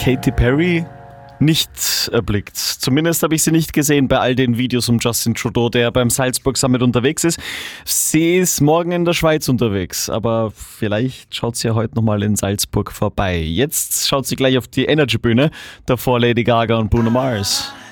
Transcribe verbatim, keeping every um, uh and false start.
Katy Perry nicht erblickt. Zumindest habe ich sie nicht gesehen bei all den Videos um Justin Trudeau, der beim Salzburg Summit unterwegs ist. Sie ist morgen in der Schweiz unterwegs, aber vielleicht schaut sie ja heute nochmal in Salzburg vorbei. Jetzt schaut sie gleich auf die Energy-Bühne, davor Lady Gaga und Bruno Mars.